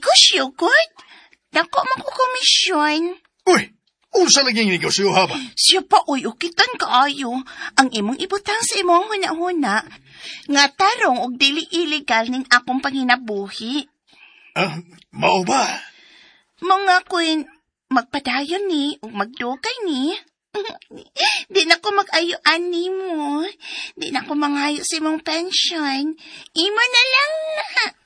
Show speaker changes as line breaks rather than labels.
Negosyugot? Dako man ko komisyon.
Uy, unsa naging negosyo ha ba?
Siya pa, ukitan kaayo. Ang imong ibutang sa imong huna-huna. Nga tarong og dili illegal ning akong panginabuhi.
Mao ba?
Mga kuin, magpadayon ni, ug magdugay ni. Di na ko mag-ayuan ni mo. Di na ko manghayo sa imong pension. Imo na lang na.